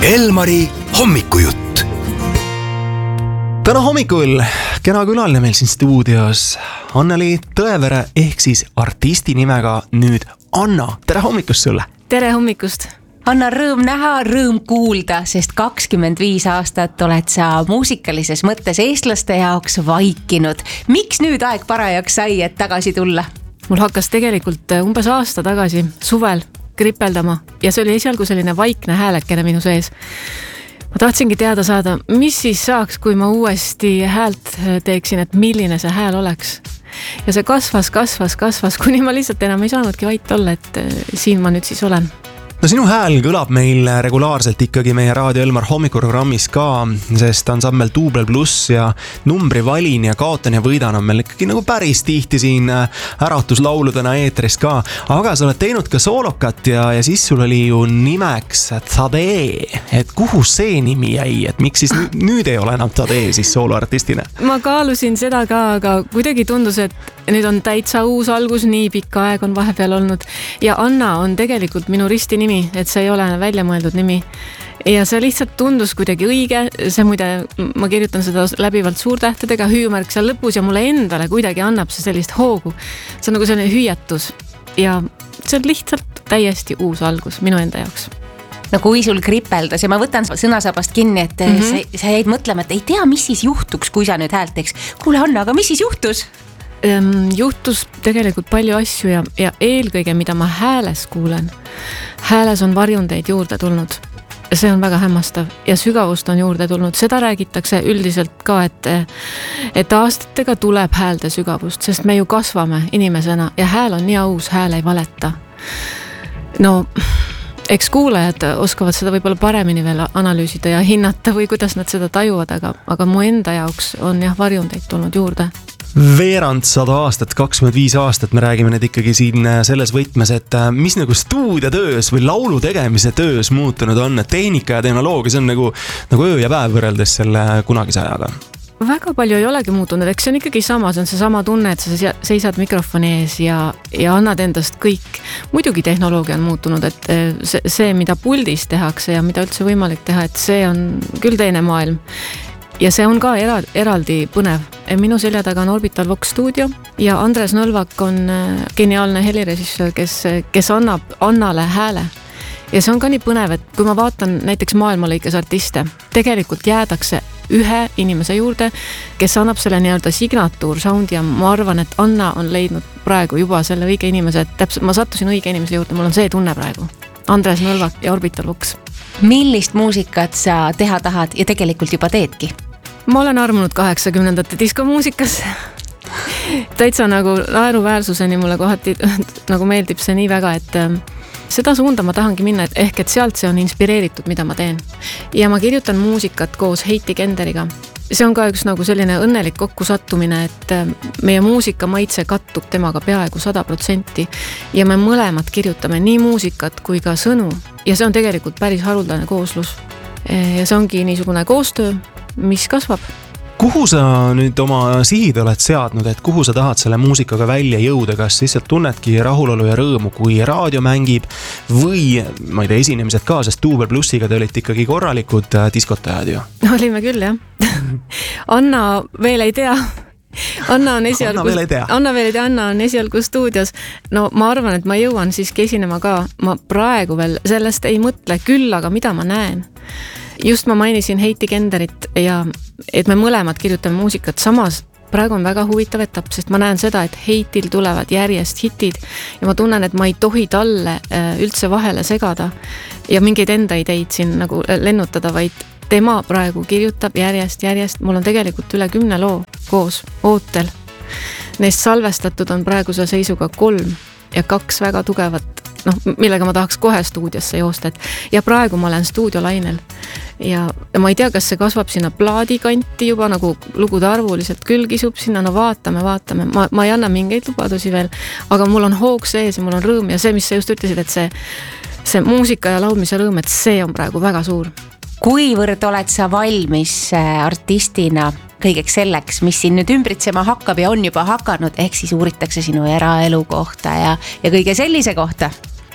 Elmari hommikujutt. Täna hommikul kena külaline meil siin stuudios Anneli Tõevere ehk siis artisti nimega nüüd Anna. Tere hommikust sulle! Tere hommikust! Anna, rõõm näha, rõõm kuulda, sest 25 aastat oled sa muusikalises mõttes eestlaste jaoks vaikinud. Miks nüüd aeg parajaks sai, et tagasi tulla? Mul hakkas tegelikult umbes aasta tagasi suvel kripeldama ja see oli esialgu selline vaikne häälekene minu sees. Ma tahtsingi teada saada, mis siis saaks, kui ma uuesti häält teeksin, et milline see hääl oleks. Ja see kasvas, kuni ma lihtsalt enam ei saanudki vait olla, et siin ma nüüd siis olen. No sinu hääl kõlab meil regulaarselt ikkagi meie Raadio Elmar hommikuprogrammis ka, sest ansambel Duubel Pluss ja Numbri valin ja kaotan ja võidan on meil ikkagi nagu päris tihti siin äratuslauludena eetris ka. Aga sa oled teinud ka soolokat ja siis sul oli ju nimeks Tadee. Et kuhu see nimi jäi? Et miks siis nüüd ei ole enam Tadee siis sooloartistina? Ma kaalusin seda ka, aga kuidagi tundus, et nüüd on täitsa uus algus, nii pikka aeg on vahepeal olnud. Ja Anna on tegelikult minu risti nimi, et see ei ole välja mõeldud nimi. Ja see lihtsalt tundus kuidagi õige. See muide, ma kirjutan seda läbivalt suurtähtedega, hüüumärk seal lõpus ja mulle endale kuidagi annab see sellist hoogu. See on nagu selline hüüatus ja see on lihtsalt täiesti uus algus minu enda jaoks. No kui sul kripeldas ja ma võtan sõnasabast kinni, et sa jäid mõtlema, et ei tea, mis siis juhtuks, kui sa nüüd häält teeks. Kuule Anna, aga mis siis juhtus? Juhtus tegelikult palju asju ja eelkõige, mida ma hääles kuulen. Hääles on varjundeid juurde tulnud. See on väga hämmastav ja sügavust on juurde tulnud. Seda räägitakse üldiselt ka, et aastatega tuleb häälde sügavust, sest me ju kasvame inimesena ja hääl on nii aus, hääl ei valeta. No, eks kuulajad oskavad seda võib-olla paremini veel analüüsida ja hinnata või kuidas nad seda tajuvad, aga mu enda jaoks on varjundeid tulnud juurde. Veerand 100 aastat, 25 aastat, me räägime nüüd ikkagi siin selles võtmes, et mis nagu stuudiotöös või laulu tegemise töös muutunud on, tehnika ja tehnoloogia, see on nagu öö ja päev võrreldes selle kunagise ajaga. Väga palju ei olegi muutunud, eks see on ikkagi sama, see on see sama tunne, et sa seisad mikrofoni ees ja annad endast kõik. Muidugi tehnoloogia on muutunud, et see, mida puldis tehakse ja mida üldse võimalik teha, et see on küll teine maailm. Ja see on ka eraldi põnev. Minu selja taga on Orbital Vox stuudio ja Andres Nõlvak on geniaalne helirežissöör, kes annab Annale hääle. Ja see on ka nii põnev, et kui ma vaatan näiteks maailmalõikes artiste, tegelikult jäädakse ühe inimese juurde, kes annab selle nii-öelda signatuur sound ja ma arvan, et Anna on leidnud praegu juba selle õige inimese, et täpselt ma sattusin õige inimese juurde, mul on see tunne praegu. Andres Nõlvak ja Orbital Vox. Millist muusikat sa teha tahad ja tegelikult juba teedki? Ma olen armunud 80-ndate diskomuusikas. Täitsa nagu naeruväärsuseni mulle kohati nagu meeldib see nii väga, et seda suunda ma tahangi minna, et sealt see on inspireeritud, mida ma teen. Ja ma kirjutan muusikat koos Heiti Kenderiga. See on ka üks nagu selline õnnelik kokkusattumine, et meie muusika maitse kattub temaga peaaegu 100% ja me mõlemad kirjutame nii muusikat kui ka sõnu ja see on tegelikult päris haruldane kooslus. Ja see ongi niisugune koostöö, mis kasvab. Kuhu sa nüüd oma sihid oled seadnud, et kuhu sa tahad selle muusikaga välja jõuda, kas lihtsalt tunnedki rahulolu ja rõõmu, kui raadio mängib või, ma ei tea, esinemised ka, sest Duubel Plussiga te olite ikkagi korralikud diskotajad ju? Olime küll, jah. Anna veel ei tea. Anna on esialgu stuudios. No ma arvan, et ma jõuan siiski esinema ka. Ma praegu veel sellest ei mõtle küll, aga mida ma näen. Just ma mainisin Heiti Kenderit ja et me mõlemad kirjutame muusikat samas. Praegu on väga huvitav etapp, sest ma näen seda, et Heitil tulevad järjest hitid ja ma tunnen, et ma ei tohi talle üldse vahele segada ja mingeid enda ideid siin nagu lennutada, vaid tema praegu kirjutab järjest. Mul on tegelikult üle 10 loo koos ootel. Neist salvestatud on praeguse seisuga 3 ja 2 väga tugevat, millega ma tahaks kohe stuudiosse joosta. Ja praegu ma olen stuudiolainel ja ma ei tea, kas see kasvab sinna plaadikanti juba, nagu lugude arvuliselt küll kisub sinna, no vaatame. Ma ei anna mingeid lubadusi veel, aga mul on hoog sees ja mul on rõõm ja see, mis sa just ütlesid, et see muusika ja laulmise rõõm, et see on praegu väga suur. Kuivõrd oled sa valmis artistina kõigeks selleks, mis siin nüüd ümbritsema hakkab ja on juba hakanud, ehk siis uuritakse sinu eraelu kohta ja kõige sellise kohta?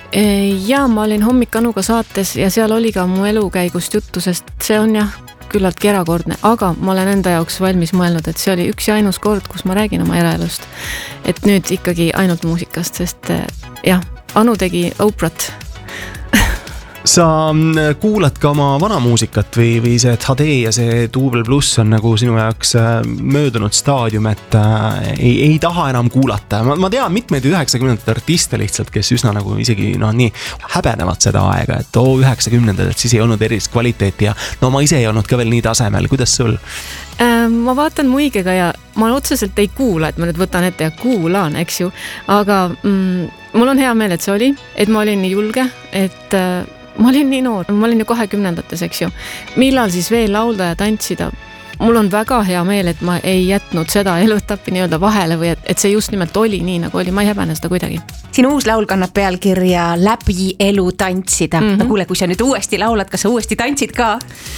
Ja ma olin Hommik Anuga saates ja seal oli ka mu elukäigust juttu, sest see on jah küllaltki erakordne, aga ma olen enda jaoks valmis mõelnud, et see oli üks ja ainus kord, kus ma räägin oma eraelust. Et nüüd ikkagi ainult muusikast, sest jah, Anu tegi Oprah't. Sa kuulad ka oma vana muusikat või see HD ja see Duubel Pluss on nagu sinu jaoks möödunud staadium, et ei taha enam kuulata. Ma tean mitmeid 90-ndate artiste lihtsalt, kes üsna nagu isegi nii häbenevad seda aega, et 90-ndad, et siis ei olnud erilist kvaliteeti ja no ma ise ei olnud ka veel nii tasemel. Kuidas sul? Ma vaatan muigega ja ma otseselt ei kuula, et ma nüüd võtan ette ja kuulan, eks ju. Aga mul on hea meel, et see oli, et ma olin nii julge, et ma olin nii noor, ma olin ju 20-ndates, eks ju. Millal siis veel laulda ja tantsida? Mul on väga hea meel, et ma ei jätnud seda eluetappi nii-öelda vahele või et see just nimelt oli nii, nagu oli. Ma ei häbene seda kuidagi. Sinu uus laul kannab pealkirja Läbi elu tantsida. No kuule, kui sa nüüd uuesti laulad, kas sa uuesti tantsid ka?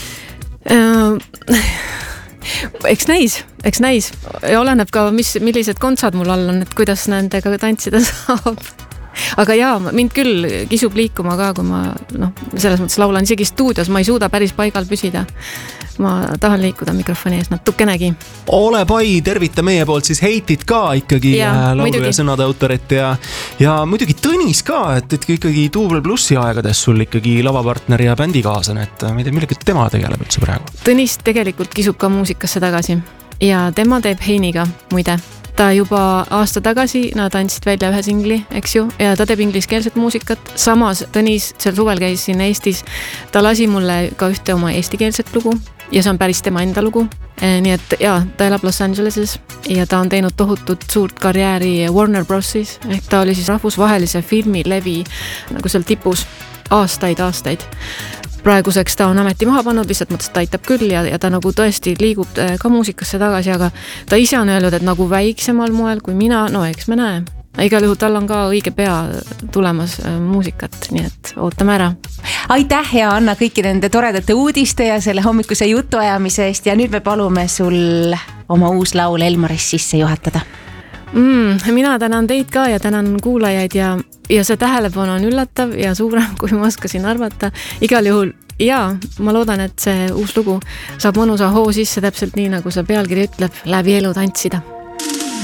Eks näis. Ja oleneb ka, millised kontsad mul all on, et kuidas nendega tantsida saab. Aga jaa, mind küll kisub liikuma ka, kui ma selles mõttes laulan isegi stuudios, ma ei suuda päris paigal püsida. Ma tahan liikuda mikrofoni ees natukenegi. Ole pai, tervita meie poolt siis Heitit ka ikkagi laulu ja sõnade autorit ja muidugi Tõnis ka, et ikkagi Duubel Plussi aegades sul ikkagi lavapartner ja bändikaaslane, et ma ei tea, millega tema tegeleb üldse praegu. Tõnis tegelikult kisub ka muusikasse tagasi ja tema teeb Heiniga muide. Ta juba aasta tagasi nad andsid välja ühe singli, eks ju, ja ta teeb ingliskeelset muusikat. Samas Tõnis sel suvel käis siin Eestis, ta lasi mulle ka ühte oma eestikeelset lugu ja see on päris tema enda lugu. Nii et jaa, ta elab Los Angeleses ja ta on teinud tohutut suurt karjääri Warner Brosis, ehk ta oli siis rahvusvahelise filmilevi nagu seal tipus aastaid. Praeguseks ta on ameti maha pannud, lihtsalt mõttes ta aitab küll ja ta nagu tõesti liigub ka muusikasse tagasi, aga ta ise on öelnud, et nagu väiksemal moel kui mina, no eks me näe. Igal juhul tal on ka õige pea tulemas muusikat, nii et ootame ära. Aitäh, hea Anna, kõiki nende toredate uudiste ja selle hommikuse jutuajamise eest ja nüüd me palume sul oma uus laul Elmarist sisse juhatada. Mina tänan teid ka ja tänan kuulajaid ja see tähelepanu on üllatav ja suurem, kui ma oskasin arvata. Igal juhul, jaa, ma loodan, et see uus lugu saab mõnusa hoo sisse täpselt nii, nagu see pealkiri ütleb, läbi elu tantsida.